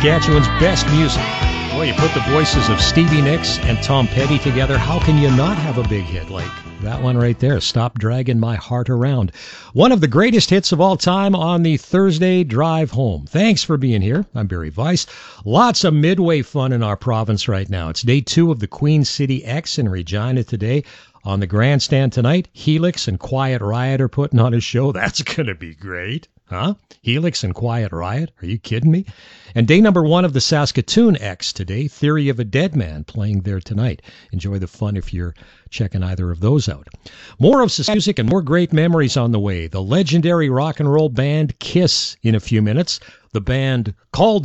Saskatchewan's best music. Well, you put the voices of Stevie Nicks and Tom Petty together, how can you not have a big hit like that one right there, Stop Dragging My Heart Around? One of the greatest hits of all time on the Thursday drive home. Thanks for being here. I'm Barry Weiss. Lots of Midway fun in our province right now. It's day 2 of the Queen City X in Regina today. On the grandstand tonight, Helix and Quiet Riot are putting on a show. That's going to be great. Huh? Helix and Quiet Riot? Are you kidding me? And day number 1 of the Saskatoon X today, Theory of a Dead Man, playing there tonight. Enjoy the fun if you're checking either of those out. More of Saskatchewan music and more great memories on the way. The legendary rock and roll band Kiss in a few minutes. The band called